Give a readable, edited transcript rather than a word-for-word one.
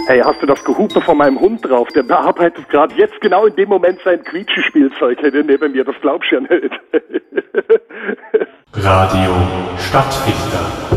Hey, hast du das Gehupe von meinem Hund drauf? Der bearbeitet gerade jetzt genau in dem Moment sein Quietschespielzeug neben mir. Das glaubst du ja nicht. Radio Stadtfilter.